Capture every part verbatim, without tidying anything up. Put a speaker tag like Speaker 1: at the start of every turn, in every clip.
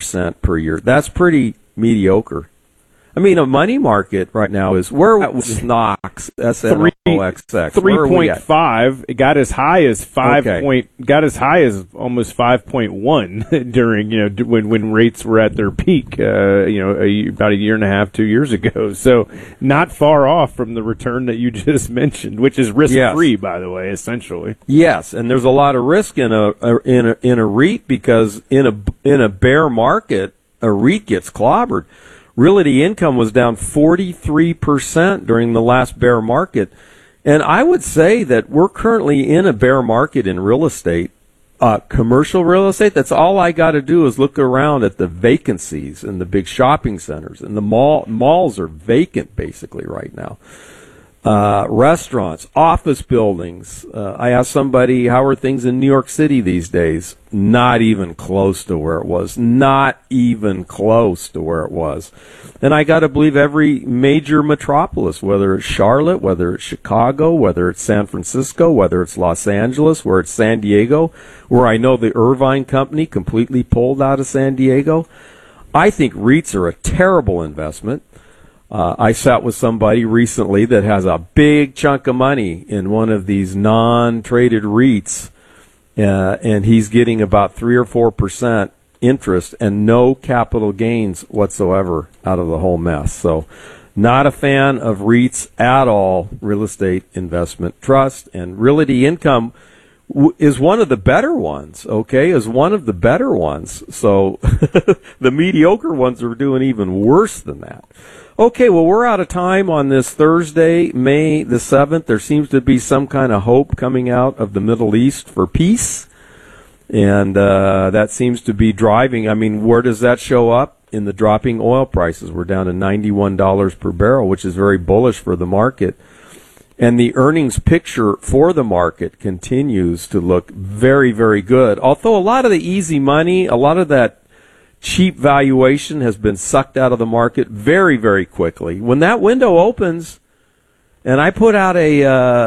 Speaker 1: percent per year. That's pretty mediocre. I mean, a money market right now is where was Knox S N O X X
Speaker 2: three point five. It got as high as five okay. point. Got as high as almost five point one during you know when when rates were at their peak. Uh, you know, a, about a year and a half, two years ago. So not far off from the return that you just mentioned, which is risk free, yes. by the way, essentially.
Speaker 1: Yes, and there's a lot of risk in a, a in a in a REIT because in a in a bear market, a REIT gets clobbered. Realty income was down forty-three percent during the last bear market. And I would say that we're currently in a bear market in real estate, uh, commercial real estate. That's all I got to do is look around at the vacancies in the big shopping centers. And the mall malls are vacant basically right now. Uh, restaurants, office buildings. Uh, I asked somebody, how are things in New York City these days? Not even close to where it was. Not even close to where it was. And I got to believe every major metropolis, whether it's Charlotte, whether it's Chicago, whether it's San Francisco, whether it's Los Angeles, where it's San Diego, where I know the Irvine Company completely pulled out of San Diego. I think REITs are a terrible investment. Uh, I sat with somebody recently that has a big chunk of money in one of these non-traded REITs, uh, and he's getting about three or four percent interest and no capital gains whatsoever out of the whole mess. So, not a fan of REITs at all. Real estate investment trust and Realty Income w- is one of the better ones. Okay, is one of the better ones. So, the mediocre ones are doing even worse than that. Okay, well, we're out of time on this Thursday, May the seventh. There seems to be some kind of hope coming out of the Middle East for peace, and uh, that seems to be driving. I mean, where does that show up? In the dropping oil prices. We're down to ninety-one dollars per barrel, which is very bullish for the market. And the earnings picture for the market continues to look very, very good. Although a lot of the easy money, a lot of that cheap valuation has been sucked out of the market very, very quickly. When that window opens, and I put out a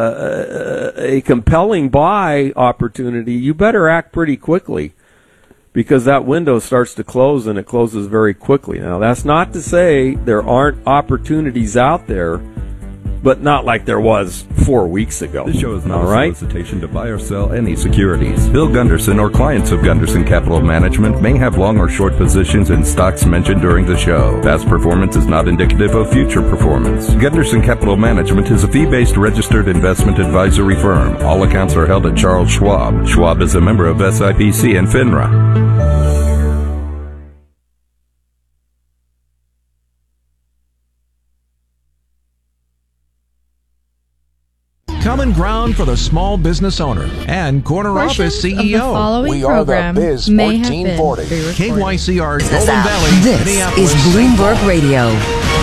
Speaker 1: uh, a compelling buy opportunity, you better act pretty quickly because that window starts to close, and it closes very quickly. Now, that's not to say there aren't opportunities out there, but not like there was four weeks ago.
Speaker 3: This show is not
Speaker 1: All
Speaker 3: a
Speaker 1: right?
Speaker 3: solicitation to buy or sell any securities. Bill Gunderson or clients of Gunderson Capital Management may have long or short positions in stocks mentioned during the show. Past performance is not indicative of future performance. Gunderson Capital Management is a fee-based registered investment advisory firm. All accounts are held at Charles Schwab. Schwab is a member of S I P C and FINRA.
Speaker 4: Common ground for the small business owner and corner
Speaker 5: Portions
Speaker 4: office C E O.
Speaker 5: Of the following
Speaker 4: we
Speaker 5: program
Speaker 4: are the Biz
Speaker 5: may have
Speaker 4: fourteen
Speaker 5: been
Speaker 4: forty.
Speaker 5: pre-recorded.
Speaker 4: K Y C R
Speaker 6: Business
Speaker 4: Golden
Speaker 6: Hour.
Speaker 4: Valley,
Speaker 6: This
Speaker 4: Minneapolis,
Speaker 6: is Bloomberg Radio.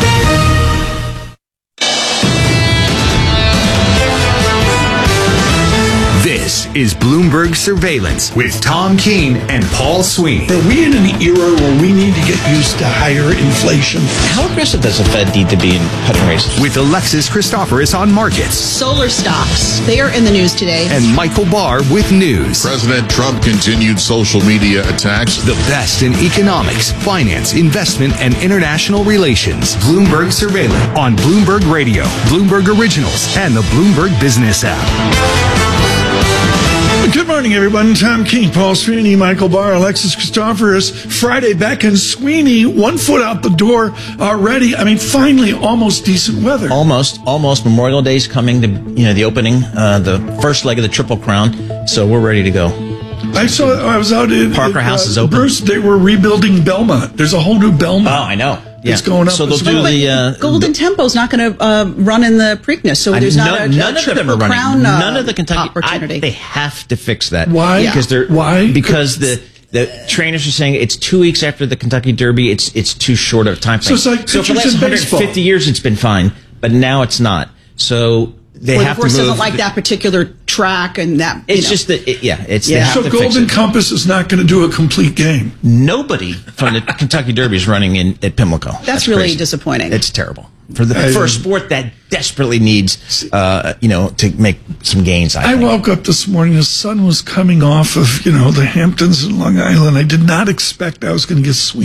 Speaker 7: This is Bloomberg Surveillance with Tom Keene and Paul Sweeney.
Speaker 8: Are we in an era where we need to get used to higher inflation?
Speaker 9: How aggressive does the Fed need to be in cutting rates?
Speaker 7: With Alexis Christoforous on markets.
Speaker 10: Solar stocks. They are in the news today.
Speaker 7: And Michael Barr with news.
Speaker 11: President Trump continued social media attacks.
Speaker 7: The best in economics, finance, investment, and international relations. Bloomberg Surveillance on Bloomberg Radio, Bloomberg Originals, and the Bloomberg Business app.
Speaker 8: Good morning, everyone. Tom Keene, Paul Sweeney, Michael Barr, Alexis Christoforous. Friday back in Sweeney, one foot out the door already. I mean, finally, almost decent weather.
Speaker 9: Almost, almost. Memorial Day's coming to, you know, the opening, uh, the first leg of the Triple Crown. So we're ready to go.
Speaker 8: I saw, I was out in
Speaker 9: Parker
Speaker 8: uh,
Speaker 9: House is open.
Speaker 8: Bruce, they were rebuilding Belmont. There's a whole new Belmont.
Speaker 9: Oh, I know. Yeah.
Speaker 8: It's going up.
Speaker 9: So they'll do
Speaker 10: But
Speaker 9: the uh,
Speaker 10: Golden
Speaker 9: the,
Speaker 10: Tempo's not going to uh, run in the Preakness, so there's not
Speaker 9: none,
Speaker 10: a,
Speaker 9: none
Speaker 10: a
Speaker 9: of them
Speaker 10: Triple
Speaker 9: are running.
Speaker 10: Crown uh,
Speaker 9: None of the Kentucky
Speaker 10: opportunity.
Speaker 9: I, they have to fix that.
Speaker 8: Why?
Speaker 9: Because they're
Speaker 8: Why?
Speaker 9: Because the the trainers are saying it's two weeks after the Kentucky Derby. It's it's too short of a time frame.
Speaker 8: So it's like
Speaker 9: so for the
Speaker 8: pitchers
Speaker 9: last
Speaker 8: in
Speaker 9: one hundred fifty
Speaker 8: baseball.
Speaker 9: years, it's been fine, but now it's not. So they
Speaker 10: Or
Speaker 9: have
Speaker 10: the horse
Speaker 9: to move.
Speaker 10: doesn't like that particular track and that.
Speaker 9: It's
Speaker 10: you know.
Speaker 9: just that, it, yeah, it's
Speaker 10: Yeah.
Speaker 9: they have
Speaker 8: So
Speaker 9: to fix
Speaker 8: Golden
Speaker 9: it.
Speaker 8: Compass is not going to do a complete game.
Speaker 9: Nobody from the Kentucky Derby is running in at Pimlico.
Speaker 10: That's,
Speaker 9: That's
Speaker 10: really
Speaker 9: crazy.
Speaker 10: disappointing.
Speaker 9: It's terrible for the
Speaker 8: I-
Speaker 9: for a sport that desperately needs, uh, you know, to make some gains. I,
Speaker 8: I
Speaker 9: think.
Speaker 8: woke up this morning, the sun was coming off of, you know, the Hamptons and Long Island. I did not expect I was going to get sweet.